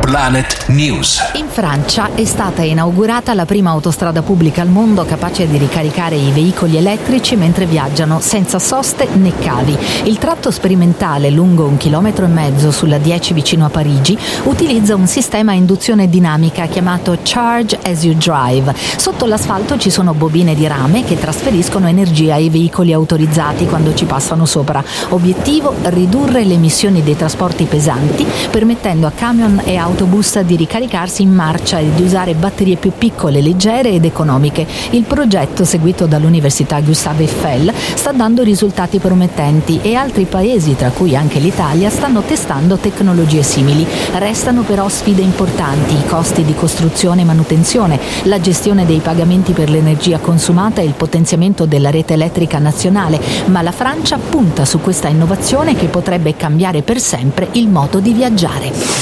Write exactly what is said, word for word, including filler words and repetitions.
Planet News. In Francia è stata inaugurata la prima autostrada pubblica al mondo capace di ricaricare i veicoli elettrici mentre viaggiano senza soste né cavi. Il tratto sperimentale, lungo un chilometro e mezzo sulla dieci vicino a Parigi, utilizza un sistema a induzione dinamica chiamato Charge as you drive. Sotto l'asfalto ci sono bobine di rame che trasferiscono energia ai veicoli autorizzati quando ci passano sopra. Obiettivo: ridurre le emissioni dei trasporti pesanti, permettendo a camion e autobus di ricaricarsi in marcia e di usare batterie più piccole, leggere ed economiche. Il progetto, seguito dall'Università Gustave Eiffel, sta dando risultati promettenti e altri paesi, tra cui anche l'Italia, stanno testando tecnologie simili. Restano però sfide importanti: i costi di costruzione e manutenzione, la gestione dei pagamenti per l'energia consumata e il potenziamento della rete elettrica nazionale, ma la Francia punta su questa innovazione che potrebbe cambiare per sempre il modo di viaggiare.